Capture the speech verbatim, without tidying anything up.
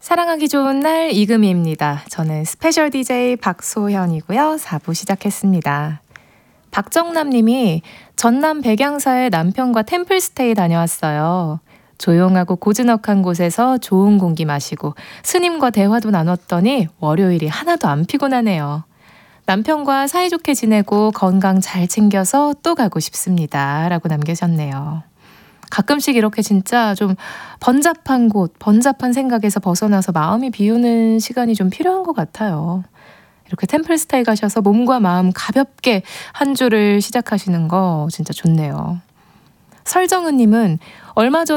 사랑하기 좋은 날 이금희입니다. 저는 스페셜 디제이 박소현이고요. 사 부 시작했습니다. 박정남 님이 전남 백양사에 남편과 템플스테이 다녀왔어요. 조용하고 고즈넉한 곳에서 좋은 공기 마시고 스님과 대화도 나눴더니 월요일이 하나도 안 피곤하네요. 남편과 사이좋게 지내고 건강 잘 챙겨서 또 가고 싶습니다. 라고 남겨주셨네요. 가끔씩 이렇게 진짜 좀 번잡한 곳, 번잡한 생각에서 벗어나서 마음이 비우는 시간이 좀 필요한 것 같아요. 이렇게 템플스테이 가셔서 몸과 마음 가볍게 한 주를 시작하시는 거 진짜 좋네요. 설정은님은 얼마 전